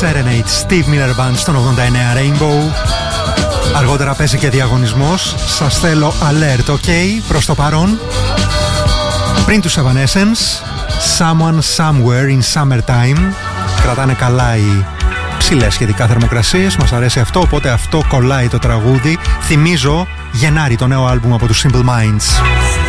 Serenade, Steve Miller Band στον 89 Rainbow. Αργότερα παίζει και διαγωνισμός. Σας θέλω alert, ok, προς το παρόν. Πριν τους Evanescence, Someone Somewhere in Summertime. Κρατάνε καλά οι ψηλές σχετικά θερμοκρασίες. Μας αρέσει αυτό, οπότε αυτό κολλάει το τραγούδι. Θυμίζω, Γενάρη, το νέο άλμπουμ από τους Simple Minds.